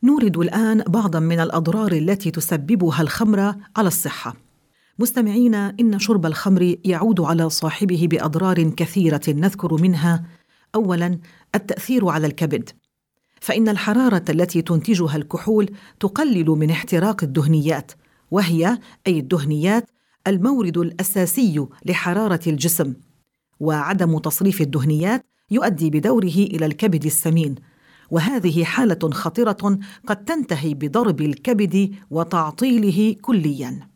نورد الآن بعضاً من الأضرار التي تسببها الخمر على الصحة. مستمعينا، إن شرب الخمر يعود على صاحبه بأضرار كثيرة، نذكر منها: أولاً، التأثير على الكبد، فإن الحرارة التي تنتجها الكحول تقلل من احتراق الدهنيات، وهي أي الدهنيات المورد الأساسي لحرارة الجسم، وعدم تصريف الدهنيات يؤدي بدوره إلى الكبد السمين، وهذه حالة خطرة قد تنتهي بضرب الكبد وتعطيله كلياً.